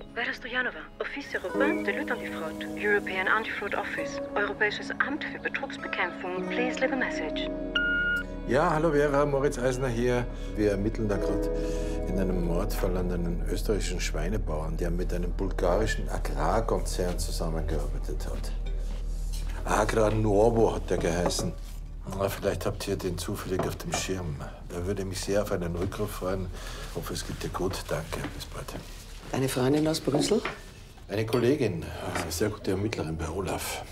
Vera Stojanova, Office Européen de lutte antifraude, European Anti-Fraud Office, Europäisches Amt für Betrugsbekämpfung. Please leave a message. Ja, hallo Vera, Moritz Eisner hier. Wir ermitteln da gerade in einem Mordfall an einen österreichischen Schweinebauern, der mit einem bulgarischen Agrarkonzern zusammengearbeitet hat. Agra Novo hat der geheißen. Na, vielleicht habt ihr den zufällig auf dem Schirm. Er würde mich sehr auf einen Rückruf freuen. Ich hoffe, es geht dir gut. Danke, bis bald. Eine Freundin aus Brüssel? Eine Kollegin, eine sehr gute Ermittlerin bei Olaf.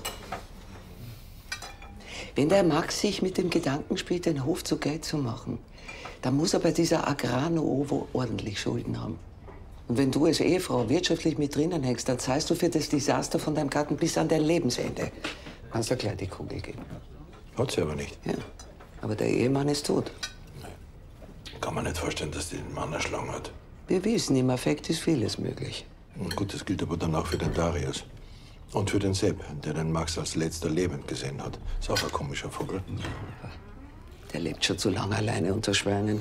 Wenn der Max sich mit dem Gedanken spielt, den Hof zu Geld zu machen, dann muss er bei dieser Agra Novo ordentlich Schulden haben. Und wenn du als Ehefrau wirtschaftlich mit drinnen hängst, dann zahlst du für das Desaster von deinem Garten bis an dein Lebensende. Kannst du gleich die Kugel geben. Hat sie aber nicht. Ja, aber der Ehemann ist tot. Kann man nicht vorstellen, dass die den Mann erschlagen hat. Wir wissen, im Affekt ist vieles möglich. Gut, das gilt aber dann auch für den Darius. Und für den Sepp, der den Max als letzter lebend gesehen hat. Ist auch ein komischer Vogel. Der lebt schon zu lange alleine unter Schweinen.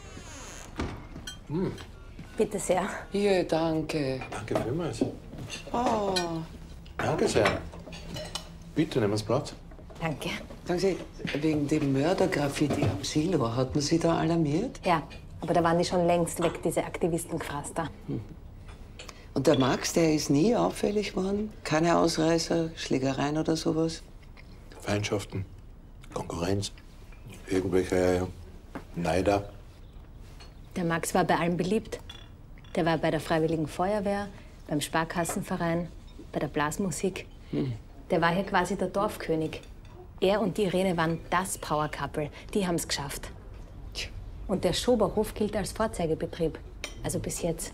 Bitte sehr. Hier, danke. Danke vielmals. Oh. Danke sehr. Bitte, nehmen Sie Platz. Danke. Sagen Sie, wegen dem Mördergraffiti am Silo, hat man Sie da alarmiert? Ja, aber da waren die schon längst weg, diese Aktivistengefraster. Und der Max, der ist nie auffällig geworden? Keine Ausreißer, Schlägereien oder sowas? Feindschaften, Konkurrenz, irgendwelche Neider. Der Max war bei allen beliebt. Der war bei der Freiwilligen Feuerwehr, beim Sparkassenverein, bei der Blasmusik. Der war hier quasi der Dorfkönig. Er und die Irene waren das Power-Couple. Die haben es geschafft. Und der Schoberhof gilt als Vorzeigebetrieb. Also bis jetzt.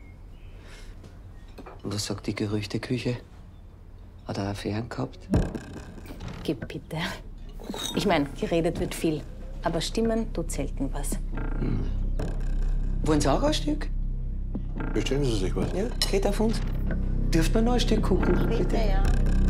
Und was sagt die Gerüchteküche? Hat er Affären gehabt? Gib bitte. Ich meine, geredet wird viel. Aber stimmen tut selten was. Wollen Sie auch ein Stück? Bestellen Sie sich was? Ja, geht auf uns. Dürft man noch ein Stück gucken? Bitte, ja.